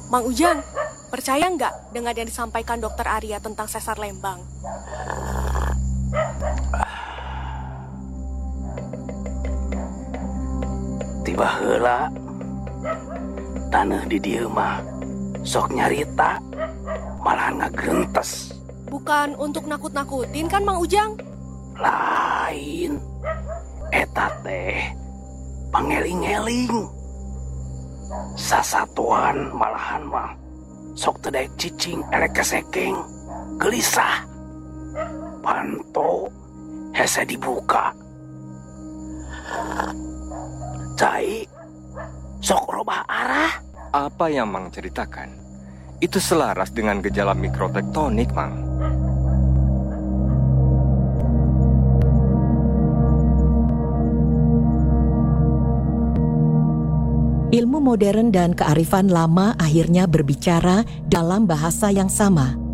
Mang Ujang, percaya nggak dengan yang disampaikan Dokter Arya tentang sesar Lembang? Tiba heula tanah di dieu mah sok nyarita malah ngagrentes. Bukan untuk nakut-nakutin kan Mang Ujang? Lain eta teh pangeling-eling. Sasatuan malahan mah sok teu daek cicing elek kesekeng gelisah. Panto hese dibuka. Cai sok robah arah. Apa yang Mang ceritakan? Itu selaras dengan gejala mikrotektonik, Mang. Ilmu modern dan kearifan lama akhirnya berbicara dalam bahasa yang sama.